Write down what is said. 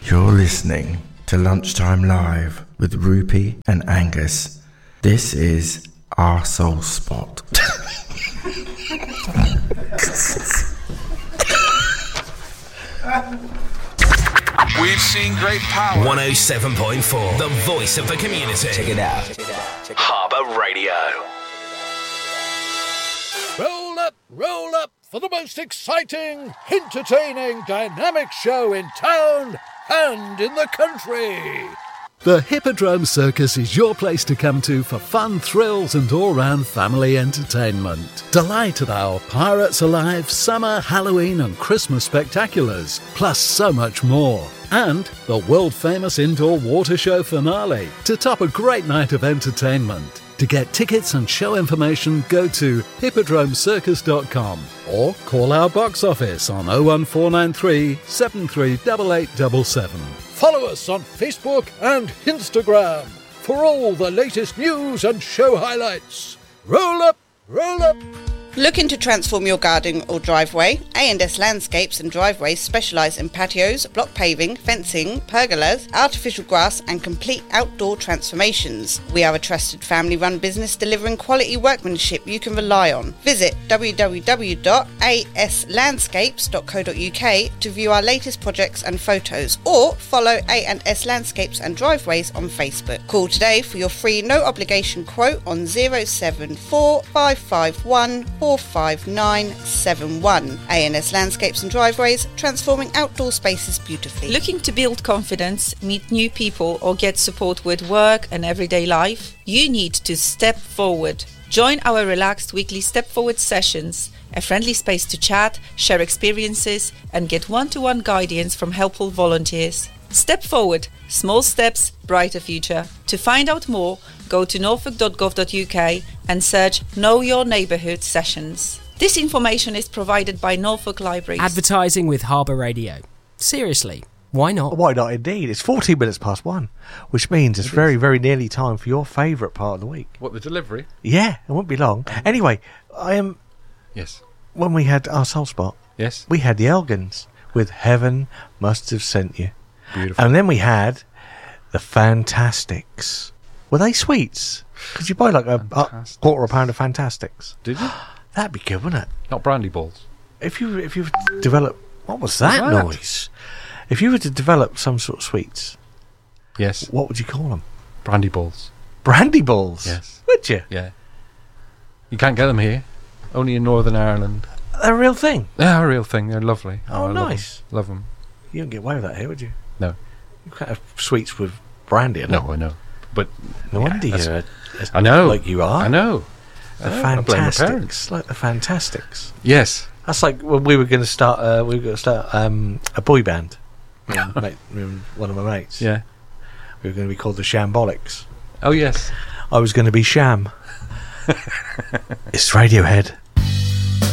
You're listening to Lunchtime Live with Rupy and Angus. This is Our Soul Spot. We've seen great power. 107.4, the voice of the community. Check it out. Harbour Radio. Roll up for the most exciting, entertaining, dynamic show in town and in the country. The Hippodrome Circus is your place to come to for fun, thrills and all-round family entertainment. Delight at our Pirates Alive, Summer, Halloween and Christmas spectaculars, plus so much more. And the world-famous indoor water show finale to top a great night of entertainment. To get tickets and show information, go to hippodromecircus.com or call our box office on 01493 738877. Follow us on Facebook and Instagram for all the latest news and show highlights. Roll up, roll up. Looking to transform your garden or driveway? A&S Landscapes and Driveways specialise in patios, block paving, fencing, pergolas, artificial grass and complete outdoor transformations. We are a trusted family-run business delivering quality workmanship you can rely on. Visit www.aslandscapes.co.uk to view our latest projects and photos, or follow A&S Landscapes and Driveways on Facebook. Call today for your free no-obligation quote on 074 551 45971. A&S Landscapes and Driveways, transforming outdoor spaces beautifully. Looking to build confidence, meet new people or get support with work and everyday life? You need to step forward. Join our relaxed weekly Step Forward sessions, a friendly space to chat, share experiences and get one-to-one guidance from helpful volunteers. Step Forward, small steps, brighter future. To find out more, go to norfolk.gov.uk and search Know Your Neighbourhood sessions. This information is provided by Norfolk Libraries. Advertising with Harbour Radio. Seriously, why not? Why not indeed? It's 14 minutes past 1, which means it's very, very nearly time for your favourite part of the week. What, the delivery? Yeah, it won't be long. Anyway, Yes. When we had our Soul Spot, Yes. we had the Elgins with Heaven Must Have Sent You. Beautiful. And then we had the Fantastics. Were they sweets? Could you buy like a quarter of a pound of Fantastics? Did you? That'd be good, wouldn't it? Not brandy balls. If you develop... What was that noise? If you were to develop some sort of sweets... Yes. What would you call them? Brandy balls. Brandy balls? Yes. Would you? Yeah. You can't get them here. Only in Northern Ireland. They're a real thing? They're a real thing. They're lovely. Oh, I nice. Love them. You don't get away with that here, would you? No. You can't have sweets with brandy in it. No, I know. But no wonder you're I know. Like you are. I know. The I blame my Fantastics. parents. Like the Fantastics. Yes. That's like when we were going to start. A boy band. One of my mates. Yeah. We were going to be called the Shambolics. Oh yes. I was going to be Sham. It's Radiohead.